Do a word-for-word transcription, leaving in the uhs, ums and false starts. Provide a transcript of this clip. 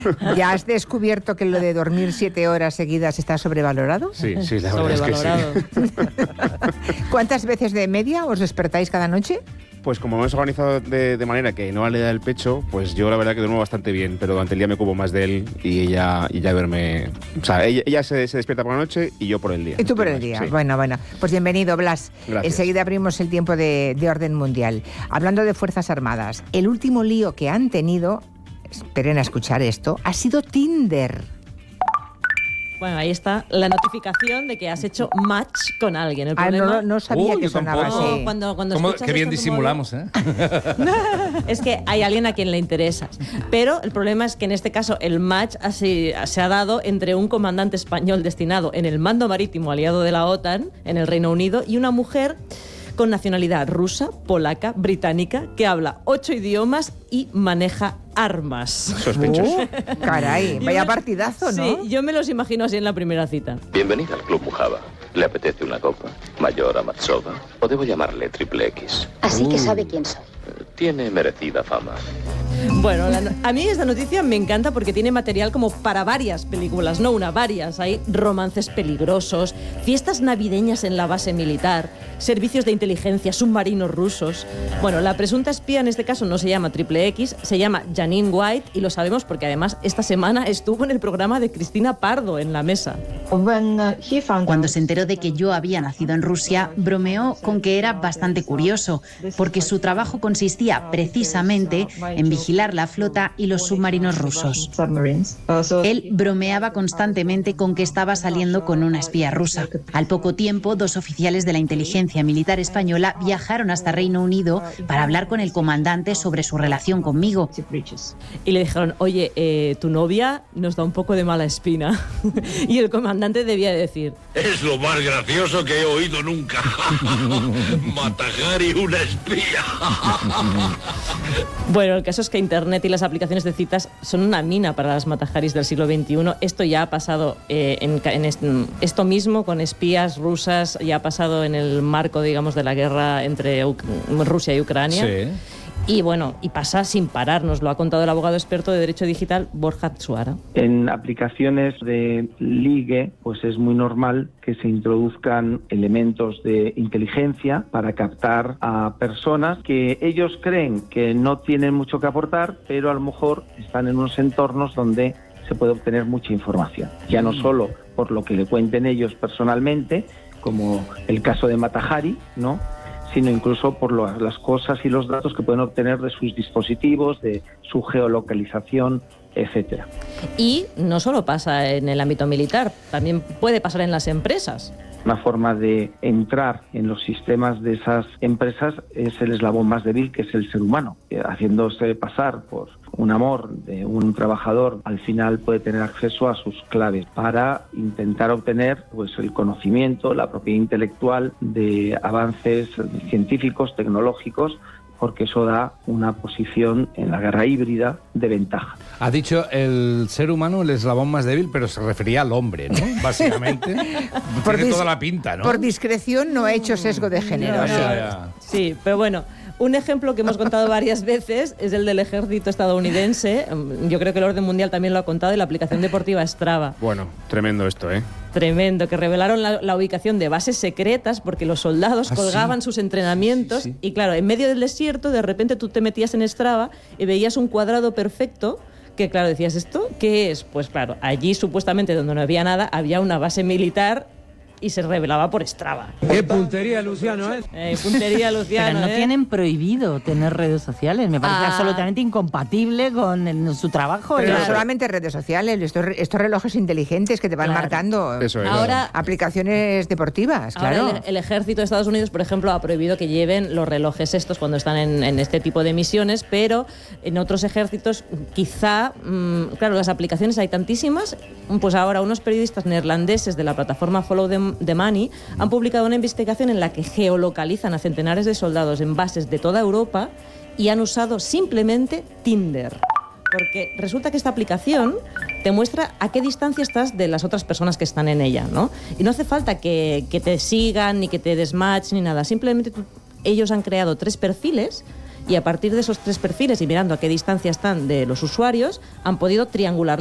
¿Ya has descubierto que lo de dormir siete horas seguidas está sobrevalorado? Sí, sí, la verdad es que sí. ¿Cuántas veces de media os despertáis cada noche? Pues como hemos organizado de, de manera que no le da el pecho, pues yo la verdad que duermo bastante bien, pero durante el día me ocupo más de él y ella, y ella duerme... O sea, ella, ella se, se despierta por la noche y yo por el día. Y tú por el día. Sí. Bueno, bueno. Pues bienvenido, Blas. Gracias. Enseguida abrimos el tiempo de, de orden mundial. Hablando de Fuerzas Armadas, el último lío que han tenido, esperen a escuchar esto, ha sido Tinder. Bueno, ahí está la notificación de que has hecho match con alguien. El ah, problema... no, no sabía uh, que sonaba tampoco. así. No, cuando, cuando ¿Cómo, escuchas qué bien esto disimulamos, ¿eh? Es que hay alguien a quien le interesas. Pero el problema es que en este caso el match así, se ha dado entre un comandante español destinado en el mando marítimo aliado de la OTAN en el Reino Unido y una mujer con nacionalidad rusa, polaca, británica, que habla ocho idiomas y maneja armas. Sospechoso. Uh, caray, vaya partidazo, ¿no? Sí, yo me los imagino así en la primera cita. Bienvenida al Club Mujaba. ¿Le apetece una copa? ¿Mayor Matsova? ¿O debo llamarle Triple X? Así que sabe quién soy. Tiene merecida fama. Bueno, la, a mí esta noticia me encanta porque tiene material como para varias películas, no una, varias. Hay romances peligrosos, fiestas navideñas en la base militar, servicios de inteligencia, submarinos rusos. Bueno, la presunta espía en este caso no se llama Triple X, se llama Janine White y lo sabemos porque además esta semana estuvo en el programa de Cristina Pardo en La Mesa. Cuando se enteró de que yo había nacido en Rusia, bromeó con que era bastante curioso, porque su trabajo consistía precisamente en vigilar la flota y los submarinos rusos. Él bromeaba constantemente con que estaba saliendo con una espía rusa. Al poco tiempo, dos oficiales de la inteligencia militar española viajaron hasta Reino Unido para hablar con el comandante sobre su relación conmigo. Y le dijeron, oye, eh, tu novia nos da un poco de mala espina. Y el comandante debía decir... Es lo más gracioso que he oído nunca. Matajari, una espía. Bueno, el caso es que Internet y las aplicaciones de citas son una mina para las matajaris del siglo veintiuno. Esto ya ha pasado eh, en, en est, esto mismo con espías rusas, ya ha pasado en el marco, digamos, de la guerra entre U- Rusia y Ucrania. Sí. Y bueno, y pasa sin parar, nos lo ha contado el abogado experto de Derecho Digital, Borja Tsuara. En aplicaciones de ligue, pues es muy normal que se introduzcan elementos de inteligencia para captar a personas que ellos creen que no tienen mucho que aportar, pero a lo mejor están en unos entornos donde se puede obtener mucha información. Ya no solo por lo que le cuenten ellos personalmente, como el caso de Matajari, ¿no?, sino incluso por lo, las cosas y los datos que pueden obtener de sus dispositivos, de su geolocalización, etcétera. Y no solo pasa en el ámbito militar, también puede pasar en las empresas. Una forma de entrar en los sistemas de esas empresas es el eslabón más débil, que es el ser humano. Haciéndose pasar por un amor de un trabajador, al final puede tener acceso a sus claves para intentar obtener pues el conocimiento, la propiedad intelectual de avances científicos, tecnológicos, porque eso da una posición en la guerra híbrida de ventaja. Ha dicho el ser humano el eslabón más débil, pero se refería al hombre, ¿no? Básicamente. Por Tiene dis- toda la pinta, ¿no? Por discreción no ha hecho sesgo de género. No, sí. no. Ya, ya. Sí, pero bueno, un ejemplo que hemos contado varias veces es el del ejército estadounidense. Yo creo que el orden mundial también lo ha contado, y la aplicación deportiva Strava. Bueno, tremendo esto, ¿eh? Tremendo, que revelaron la, la ubicación de bases secretas porque los soldados ¿Ah, colgaban sí? sus entrenamientos. Sí, sí. Y claro, en medio del desierto, de repente tú te metías en Strava y veías un cuadrado perfecto que, claro, decías, ¿esto qué es? Pues claro, allí supuestamente donde no había nada, había una base militar y se revelaba por Strava. ¡Qué puntería, Luciano, eh! Eh, puntería, Luciano, Pero no ¿eh? tienen prohibido tener redes sociales. Me parece Ah. absolutamente incompatible con el- su trabajo. Pero no Claro. solamente redes sociales, estos, estos relojes inteligentes que te van Claro. marcando. Eso es. Ahora, Aplicaciones deportivas, Ahora claro. el, el ejército de Estados Unidos, por ejemplo, ha prohibido que lleven los relojes estos cuando están en, en este tipo de misiones, pero en otros ejércitos quizá, mmm, claro, las aplicaciones hay tantísimas, pues ahora unos periodistas neerlandeses de la plataforma Follow the, the Money han publicado una investigación en la que geolocalizan a centenares de soldados en bases de toda Europa y han usado simplemente Tinder. Porque resulta que esta aplicación te muestra a qué distancia estás de las otras personas que están en ella, ¿no? Y no hace falta que, que te sigan, ni que te desmatch, ni nada. Simplemente tú- ellos han creado tres perfiles y a partir de esos tres perfiles y mirando a qué distancia están de los usuarios, han podido triangular